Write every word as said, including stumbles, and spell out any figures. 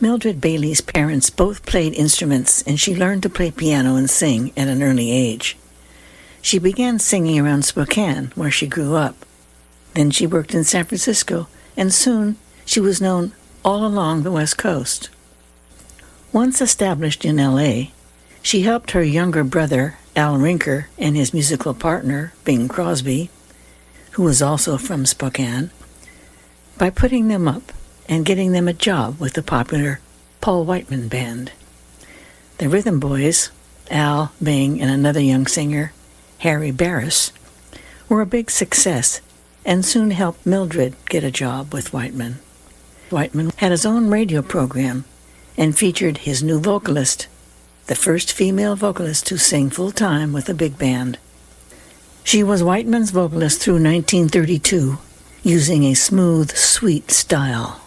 Mildred Bailey's parents both played instruments, and she learned to play piano and sing at an early age. She began singing around Spokane, where she grew up. Then she worked in San Francisco, and soon she was known all along the West Coast. Once established in L A, she helped her younger brother, Al Rinker, and his musical partner, Bing Crosby, who was also from Spokane, by putting them up and getting them a job with the popular Paul Whiteman Band. The Rhythm Boys, Al, Bing, and another young singer, Harry Barris, were a big success and soon helped Mildred get a job with Whiteman. Whiteman had his own radio program and featured his new vocalist, the first female vocalist to sing full-time with a big band. She was Whiteman's vocalist through nineteen thirty-two, using a smooth, sweet style.